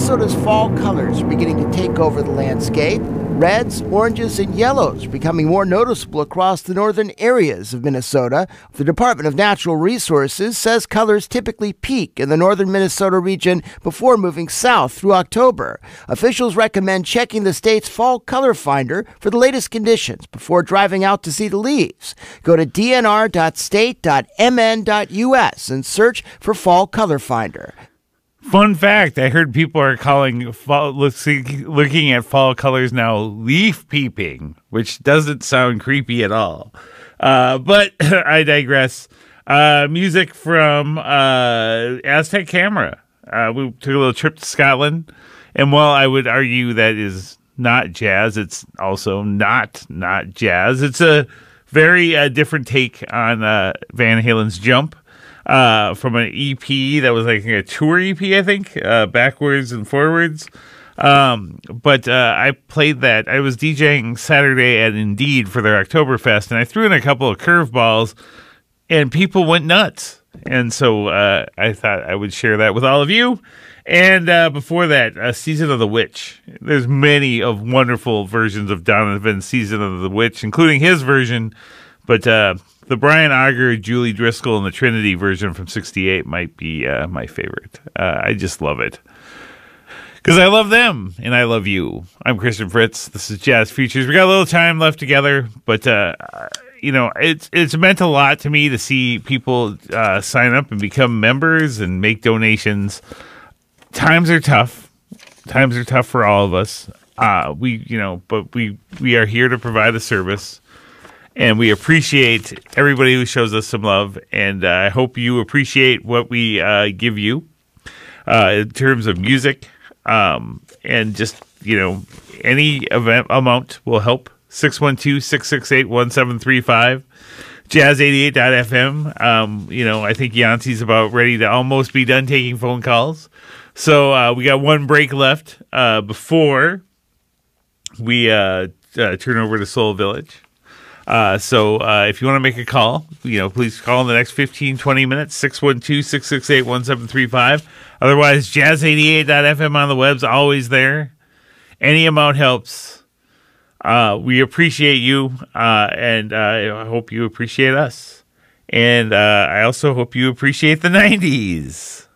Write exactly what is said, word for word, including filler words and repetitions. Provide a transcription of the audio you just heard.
Minnesota's fall colors are beginning to take over the landscape. Reds, oranges, and yellows are becoming more noticeable across the northern areas of Minnesota. The Department of Natural Resources says colors typically peak in the northern Minnesota region before moving south through October. Officials recommend checking the state's fall color finder for the latest conditions before driving out to see the leaves. Go to d n r dot state dot m n dot u s and search for fall color finder. Fun fact, I heard people are calling fall, looking at fall colors now leaf peeping, which doesn't sound creepy at all. Uh, but I digress. Uh, music from uh, Aztec Camera. Uh, we took a little trip to Scotland, and while I would argue that is not jazz, it's also not not jazz. It's a very uh, different take on uh, Van Halen's Jump. Uh, from an E P that was like a tour E P, I think, uh, backwards and forwards. Um, but uh, I played that. I was DJing Saturday at Indeed for their Oktoberfest, and I threw in a couple of curveballs, and people went nuts. And so uh, I thought I would share that with all of you. And uh, before that, uh, Season of the Witch. There's many of wonderful versions of Donovan's Season of the Witch, including his version, but uh, the Brian Auger, Julie Driscoll, and the Trinity version from sixty-eight might be uh, my favorite. Uh, I just love it. Because I love them, and I love you. I'm Christian Fritz. This is Jazz Futures. We got a little time left together, but, uh, you know, it's it's meant a lot to me to see people uh, sign up and become members and make donations. Times are tough. Times are tough for all of us. Uh, we, you know, but we, we are here to provide a service. And we appreciate everybody who shows us some love. And uh, I hope you appreciate what we uh, give you uh, in terms of music. Um, and just, you know, any event amount will help. six one two, six six eight, one seven three five. Jazz eighty-eight dot f m. Um, you know, I think Yancey's about ready to almost be done taking phone calls. So uh, we got one break left uh, before we uh, uh, turn over to Soul Village. Uh, so uh, if you want to make a call, you know, please call in the next fifteen, twenty minutes, six one two, six six eight, one seven three five. Otherwise, jazz eighty-eight dot f m on the web's always there. Any amount helps. Uh, we appreciate you, uh, and uh, I hope you appreciate us. And uh, I also hope you appreciate the nineties.